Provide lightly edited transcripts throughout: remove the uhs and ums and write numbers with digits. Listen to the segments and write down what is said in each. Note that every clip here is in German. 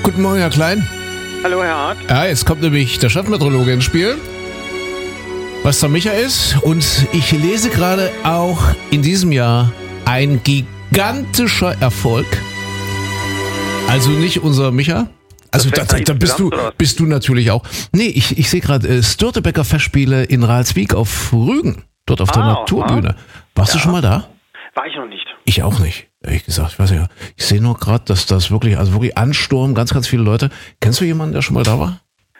Guten Morgen, Herr Klein. Hallo, Herr Hart. Ja, jetzt kommt nämlich der Chefmeteorologe ins Spiel, was der Micha ist. Und ich lese gerade auch in diesem Jahr ein gigantischer Erfolg. Also nicht unser Micha. Also da bist du natürlich auch. Nee, ich sehe gerade Störtebeker Festspiele in Ralswiek auf Rügen, dort auf der Naturbühne. Warst du schon mal da? War ich noch nicht. Ich auch nicht, ehrlich gesagt. Ich weiß nicht. Ich sehe nur gerade, dass das wirklich Ansturm, ganz, ganz viele Leute. Kennst du jemanden, der schon mal da war?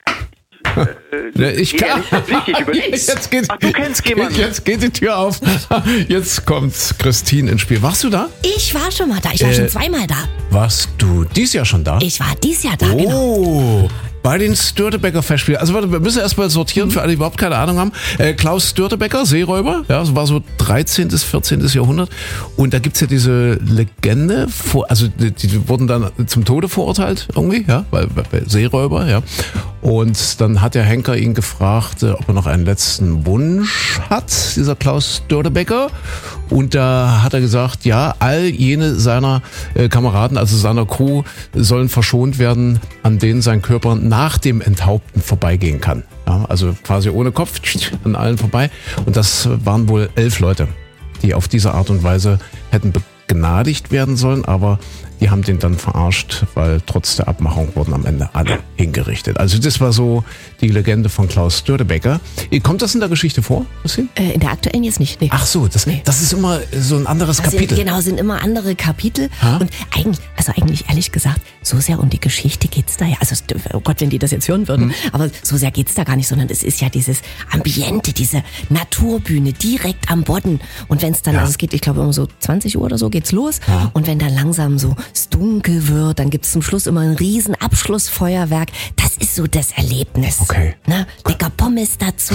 Ich kann. Du kennst jemanden. Jetzt geht die Tür auf. Jetzt kommt Christine ins Spiel. Warst du da? Ich war schon mal da. Ich war schon zweimal da. Warst du dieses Jahr schon da? Ich war dieses Jahr da, genau. Oh, bei den Störtebeker Festspielen. Also warte, wir müssen erstmal sortieren, für alle, die überhaupt keine Ahnung haben. Klaus Störtebeker, Seeräuber, ja, das war so 13., 14. Jahrhundert. Und da gibt's ja diese Legende, die wurden dann zum Tode verurteilt irgendwie, ja, weil Seeräuber, ja. Und dann hat der Henker ihn gefragt, ob er noch einen letzten Wunsch hat, dieser Klaus Störtebeker. Und da hat er gesagt, ja, all jene seiner Kameraden, also seiner Crew, sollen verschont werden, an denen sein Körper nach dem Enthaupten vorbeigehen kann. Ja, also quasi ohne Kopf an allen vorbei. Und das waren wohl 11 Leute, die auf diese Art und Weise hätten begnadigt werden sollen, aber die haben den dann verarscht, weil trotz der Abmachung wurden am Ende alle hingerichtet. Also das war so die Legende von Klaus Störtebeker. Kommt das in der Geschichte vor? In der aktuellen jetzt nicht. Nee. Ach so, das ist immer so ein anderes Kapitel. Sind immer andere Kapitel. Ha? Und eigentlich ehrlich gesagt, so sehr um die Geschichte geht's da ja. Also oh Gott, wenn die das jetzt hören würden. Aber so sehr geht's da gar nicht, sondern es ist ja dieses Ambiente, diese Naturbühne direkt am Bodden. Und wenn es dann, also es geht, ich glaube um so 20 Uhr oder so geht's los. Ja. Und wenn dann langsam so es dunkel wird, dann gibt's zum Schluss immer ein riesen Abschlussfeuerwerk. Das ist so das Erlebnis. Okay. Ne? Lecker Pommes dazu.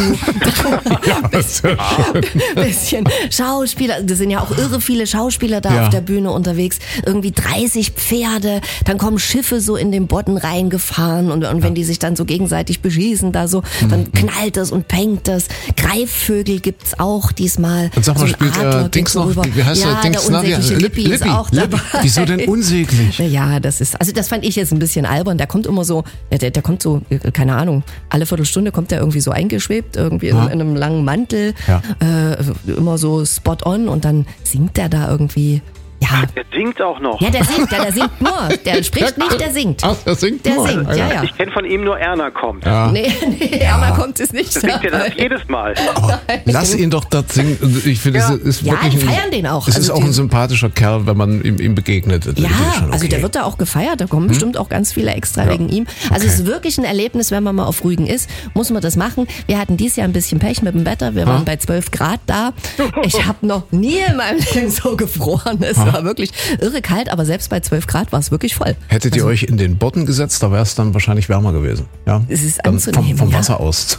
bisschen Schauspieler. Das sind ja auch irre viele Schauspieler da auf der Bühne unterwegs. Irgendwie 30 Pferde. Dann kommen Schiffe so in den Bodden reingefahren und wenn die sich dann so gegenseitig beschießen da so, dann knallt es und pengt es. Greifvögel gibt's auch diesmal. Und sag mal, so spielt Dings noch, wie heißt der Dings? Der unsägliche Lippi ist auch dabei. Wieso denn unsäglich? Ja, das fand ich jetzt ein bisschen albern. Der kommt immer so, der kommt so, keine Ahnung, alle Viertelstunde kommt der irgendwie so eingeschwebt, irgendwie in einem langen Mantel, immer so spot on und dann singt der da irgendwie. Ja. Der singt auch noch. Ja, der singt nur. Der spricht nicht, der singt. Ach, der singt nur. Ja. Ich kenne von ihm nur Erna kommt. Ja. Nee, Erna kommt es nicht. Das singt er das jedes Mal. Aber lass ihn doch das singen. Ich finde, es ist wirklich die feiern den auch. Es ist auch ein sympathischer Kerl, wenn man ihm begegnet. Ja, also der wird da auch gefeiert. Da kommen bestimmt auch ganz viele extra wegen ihm. Also es ist wirklich ein Erlebnis, wenn man mal auf Rügen ist, muss man das machen. Wir hatten dieses Jahr ein bisschen Pech mit dem Wetter. Wir waren bei 12 Grad da. Ich habe noch nie in meinem Leben so gefroren. Es war wirklich irre kalt, aber selbst bei 12 Grad war es wirklich voll. Hättet ihr euch in den Bodden gesetzt, da wäre es dann wahrscheinlich wärmer gewesen. Ja? Es ist anzunehmen. Vom Wasser aus.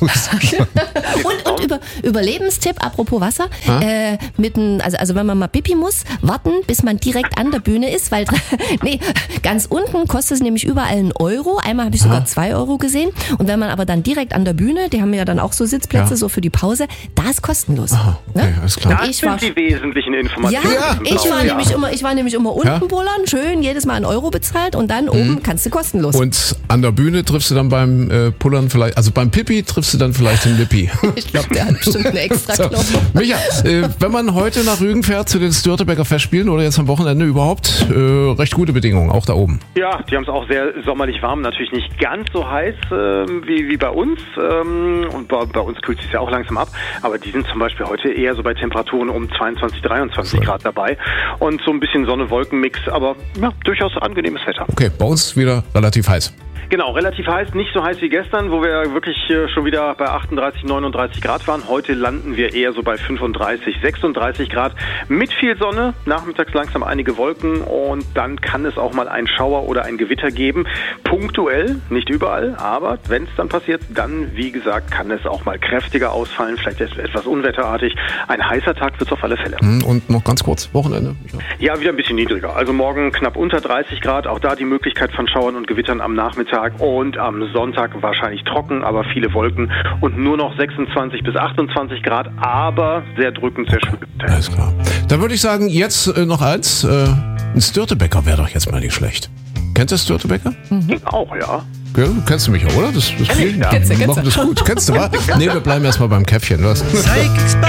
und Überlebenstipp, apropos Wasser, also wenn man mal Pipi muss, warten, bis man direkt an der Bühne ist, weil ganz unten kostet es nämlich überall €1. Einmal habe ich sogar 2 € gesehen. Und wenn man aber dann direkt an der Bühne, die haben ja dann auch so Sitzplätze so für die Pause, da ist kostenlos. Aha, okay, alles klar. Das sind die wesentlichen Informationen. Ja, ich war nämlich immer unten bullern, schön jedes Mal €1 bezahlt und dann oben kannst du kostenlos. Und an der Bühne triffst du dann beim Pullern vielleicht, also beim Pipi triffst du dann vielleicht den Lippi. Ich glaube, der hat bestimmt einen extra Knopf. Micha, wenn man heute nach Rügen fährt zu den Störtebeker Festspielen oder jetzt am Wochenende überhaupt, recht gute Bedingungen, auch da oben. Ja, die haben es auch sehr sommerlich warm, natürlich nicht ganz so heiß wie bei uns. Und bei uns kühlt es sich ja auch langsam ab, aber die sind zum Beispiel heute eher so bei Temperaturen um 22, 23 Grad dabei. Und so ein bisschen Sonne-Wolken-Mix, aber durchaus angenehmes Wetter. Okay, bei uns wieder relativ heiß. Genau, relativ heiß, nicht so heiß wie gestern, wo wir wirklich schon wieder bei 38, 39 Grad waren. Heute landen wir eher so bei 35, 36 Grad mit viel Sonne, nachmittags langsam einige Wolken und dann kann es auch mal einen Schauer oder ein Gewitter geben. Punktuell, nicht überall, aber wenn es dann passiert, dann, wie gesagt, kann es auch mal kräftiger ausfallen, vielleicht etwas unwetterartig. Ein heißer Tag wird es auf alle Fälle. Und noch ganz kurz, Wochenende? Ja, wieder ein bisschen niedriger. Also morgen knapp unter 30 Grad, auch da die Möglichkeit von Schauern und Gewittern am Nachmittag. Und am Sonntag wahrscheinlich trocken, aber viele Wolken und nur noch 26 bis 28 Grad, aber sehr drückend, sehr schön. Alles klar. Dann würde ich sagen, jetzt noch eins. Ein Störtebeker wäre doch jetzt mal nicht schlecht. Kennt ihr Störtebeker? Auch, ja. Ja, kennst du mich auch, oder? Das Kennst du. machen das gut. Kennst du, wa? Nee, wir bleiben erstmal beim Käffchen. Was? Zeig's bei